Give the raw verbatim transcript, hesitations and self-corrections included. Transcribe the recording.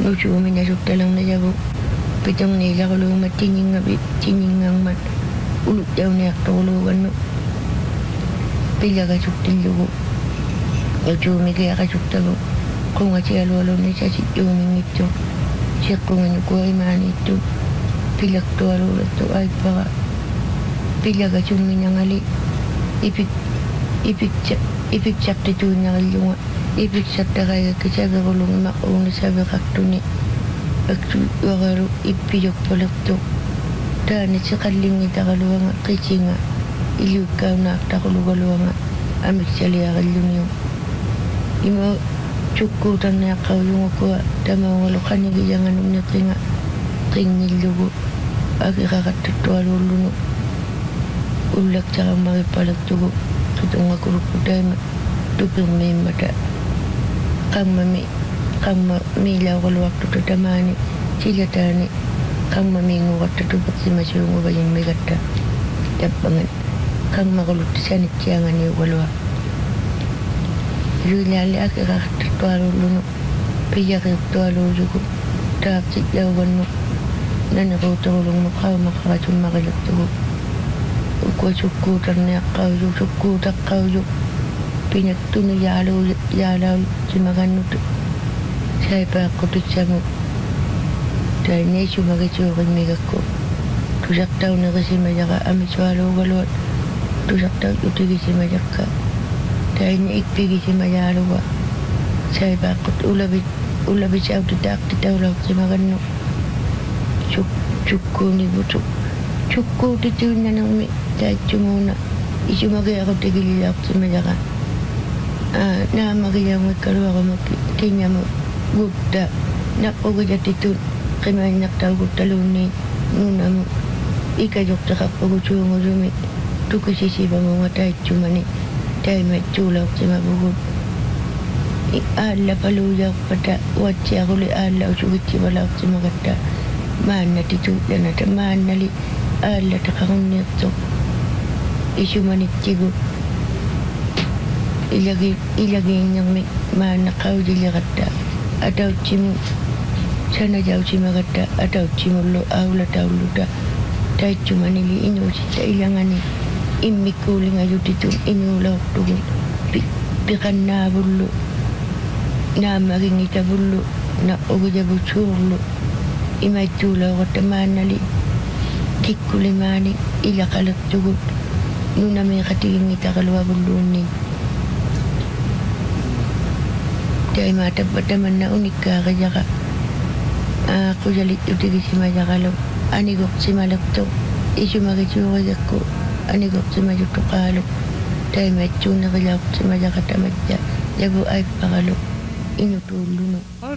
usuumina suttalang na jabu pitong nila kulungat tininga tiningang mat ulut daw niya tulungan no pila ka suttilugo usuumi kaya ka suttago kung nga siya lolo ni sa situuming ito siya kung ano ko ay man ito pilak to alulat to ay para pila ka suminangali ipik ipik ipik sakti to nangalunga ipik sakta kaya kasaga kulung makuung na sabi kakto ni aktu wakaru ipiyok palak to dahil sa kaling ita kaluwanga kasi nga iliw ka na akta kulugaluwanga amik saliya kalung yung ima cukutan na akaw yung ako tama walo kanigiyang anong na tinga tingilugo agi kakatutuwa luluno ulak tsaka makipalag tugo tutong akurukuday tuping may mata kang mami kang milaw kaluwak tututamani sila tani kang mamingo ka tutupag si masyungo ba yung may gata tapangan kang makulut sanit siyangan yung kaluwak lulali aki kakatutuwa luluno piya kakatuwa lulugo taksit yawan mo na nakutulong mo ka makakatun makilag tugo ukwa sukutan na kayo sukutak kayo pinagtuno yalo yalaw si maganut saya pa ako tutsa mo dahil niya sumagitsukin mega ko tusak taw na kasi majaka amiswalo galot tusak taw utigi si majaka dahil niya ikpigi si majalo ba saya pa ako ulabit ulabit siya utitak titawlaw si maganut cuk cukku ni bucuk cukku titu na nang mi dahil muna isu magaya ako tigililak si majaka ah na magaya mo kaluwa ko makikinya mo gupta na pagod titu kaya naktaw gupta luni nuna mo ikajok sa kapagucho mo rumi tukasisiba mo nga dahil mani dahil may tulaw si mabugod ala paluya pada wajah ako li ala usugit si balak si magata mana titu dan ada mana li ala takang nito isu manit cigo ilagi ilagi yang mana kau dilakata atau cimu sana jauh cima kata atau cimu lo aula taulu da dai cuma nili inu cita ilangani immi kuling ayu titu inu lo tugu pikan na bulu na magingita bulu na ugu jabu churlu imay tulaw ko tamanali kikulimani ila kalat tugot nuna may katingin ita kalwa bulunin dahil matapataman na unik ka kaya ka ako jalit utigi si majakalo anigok si malakto isu magitsuwa ko anigok si majuto kalo dahil may tuna kaya si majakatamadya yabu ay pakalo inutuluno